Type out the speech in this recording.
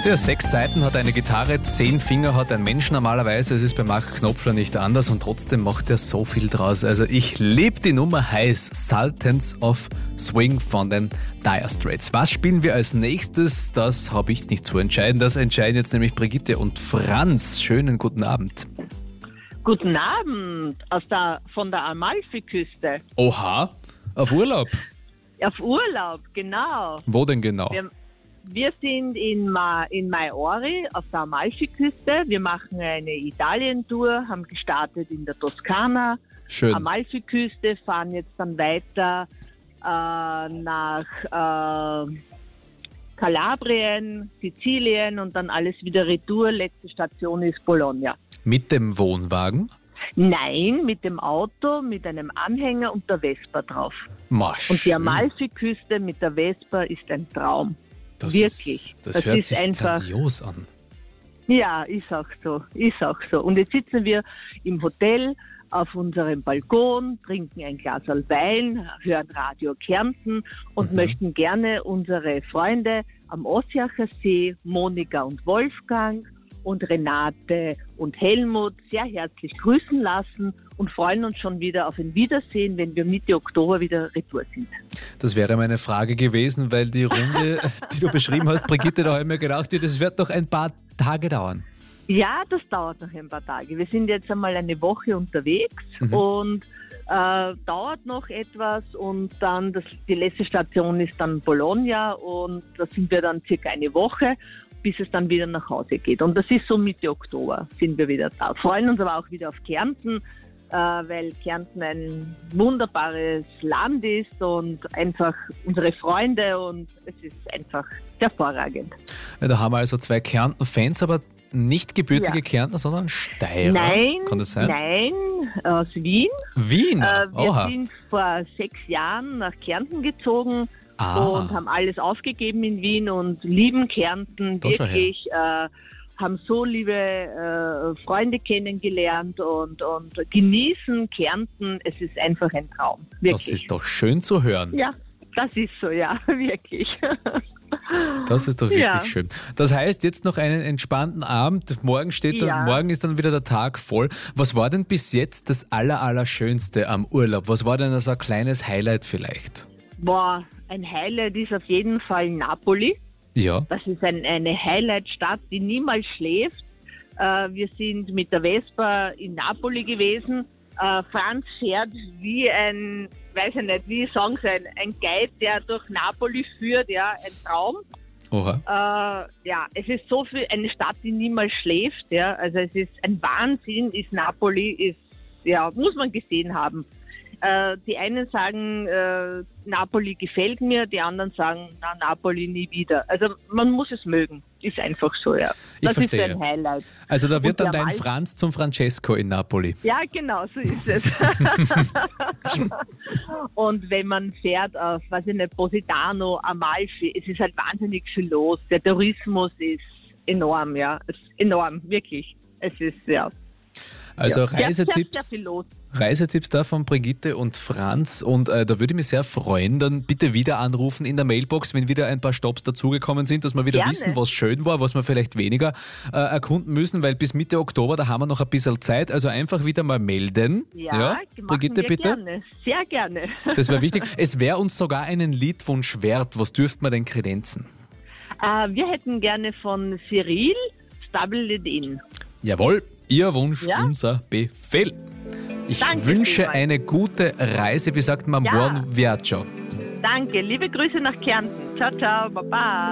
Ja, 6 Saiten hat eine Gitarre, 10 Finger hat ein Mensch normalerweise. Es ist bei Marc Knopfler nicht anders und trotzdem macht er so viel draus. Also ich liebe die Nummer heiß, Sultans of Swing von den Dire Straits. Was spielen wir als nächstes? Das habe ich nicht zu entscheiden. Das entscheiden jetzt nämlich Brigitte und Franz. Schönen guten Abend. Guten Abend von der Amalfiküste. Oha, auf Urlaub? Auf Urlaub, genau. Wo denn genau? Wir sind in Maiori auf der Amalfiküste. Wir machen eine Italien-Tour, haben gestartet in der Toskana. Schön. Amalfiküste, fahren jetzt dann weiter nach Kalabrien, Sizilien und dann alles wieder retour. Letzte Station ist Bologna. Mit dem Wohnwagen? Nein, mit dem Auto, mit einem Anhänger und der Vespa drauf. Marsch. Und die Amalfiküste mit der Vespa ist ein Traum. Wirklich. Das hört ist sich einfach grandios an. Ja, ist auch so. Und jetzt sitzen wir im Hotel auf unserem Balkon, trinken ein Glas Wein, hören Radio Kärnten und möchten gerne unsere Freunde am Ossiacher See, Monika und Wolfgang und Renate und Helmut sehr herzlich grüßen lassen und freuen uns schon wieder auf ein Wiedersehen, wenn wir Mitte Oktober wieder retour sind. Das wäre meine Frage gewesen, weil die Runde, die du beschrieben hast, Brigitte, da habe ich mir gedacht, das wird noch ein paar Tage dauern. Ja, das dauert noch ein paar Tage. Wir sind jetzt einmal eine Woche unterwegs und dauert noch etwas und dann die letzte Station ist dann Bologna und da sind wir dann circa eine Woche, bis es dann wieder nach Hause geht. Und das ist so Mitte Oktober sind wir wieder da. Freuen uns aber auch wieder auf Kärnten, weil Kärnten ein wunderbares Land ist und einfach unsere Freunde und es ist einfach hervorragend. Ja, da haben wir also 2 Kärnten-Fans, aber nicht gebürtige Kärntner, sondern Steirer. Nein, kann das sein? Nein, aus Wien. Wien? Wir sind vor 6 Jahren nach Kärnten gezogen und haben alles aufgegeben in Wien und lieben Kärnten wirklich. Haben so liebe Freunde kennengelernt und genießen Kärnten. Es ist einfach ein Traum. Wirklich. Das ist doch schön zu hören. Ja, das ist so, ja, wirklich. Das ist doch wirklich schön. Das heißt, jetzt noch einen entspannten Abend. Morgen morgen ist dann wieder der Tag voll. Was war denn bis jetzt das Allerschönste am Urlaub? Was war denn so ein kleines Highlight vielleicht? Boah, ein Highlight ist auf jeden Fall Napoli. Ja. Das ist eine Highlight-Stadt, die niemals schläft. Wir sind mit der Vespa in Napoli gewesen. Franz fährt wie ein Guide, der durch Napoli führt, ja, ein Traum. Oha. Es ist so viel, eine Stadt, die niemals schläft, ja, also es ist ein Wahnsinn, Napoli muss man gesehen haben. Die einen sagen, Napoli gefällt mir, die anderen sagen, Napoli nie wieder. Also man muss es mögen, ist einfach so, ja. Ich verstehe. Ist ein Highlight. Also da wird dann dein Franz zum Francesco in Napoli. Ja, genau, so ist es. Und wenn man fährt auf, Positano, Amalfi, es ist halt wahnsinnig viel los. Der Tourismus ist enorm, ja. Es ist enorm, wirklich. Es ist, Also Reisetipps. Sehr viel los. Reisetipps da von Brigitte und Franz und da würde ich mich sehr freuen, dann bitte wieder anrufen in der Mailbox, wenn wieder ein paar Stops dazugekommen sind, dass wir wieder wissen, was schön war, was wir vielleicht weniger erkunden müssen, weil bis Mitte Oktober, da haben wir noch ein bisschen Zeit, also einfach wieder mal melden. Ja, Brigitte, bitte. Gerne, sehr gerne. Das wäre wichtig. Es wäre uns sogar einen Liedwunsch wert. Was dürften wir denn kredenzen? Wir hätten gerne von Cyril Stable It In. Jawohl, Ihr Wunsch, unser Befehl. Ich wünsche eine gute Reise. Wie sagt man? Buon viaggio. Danke, liebe Grüße nach Kärnten. Ciao, ciao, baba.